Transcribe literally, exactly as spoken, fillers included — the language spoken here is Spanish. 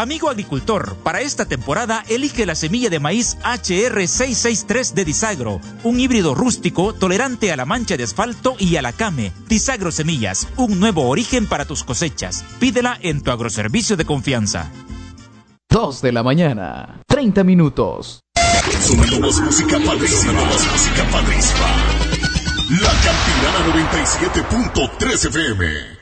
Amigo agricultor, para esta temporada elige la semilla de maíz H R seiscientos sesenta y tres de Disagro, un híbrido rústico tolerante a la mancha de asfalto y a la came. Disagro Semillas, un nuevo origen para tus cosechas. Pídela en tu agroservicio de confianza. dos de la mañana, treinta minutos. Subimos música padrísima, música padrísima. La Campirana noventa y siete punto tres F M.